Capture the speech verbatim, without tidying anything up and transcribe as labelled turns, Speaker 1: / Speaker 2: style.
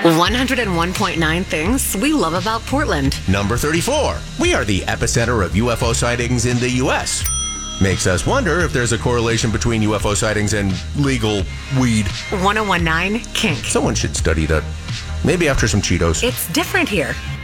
Speaker 1: one oh one point nine things we love about Portland.
Speaker 2: Number thirty-four. We are the epicenter of U F O sightings in the U S Makes us wonder if there's a correlation between U F O sightings and legal weed.
Speaker 1: one oh one point nine Kink.
Speaker 2: Someone should study that. Maybe after some Cheetos.
Speaker 1: It's different here.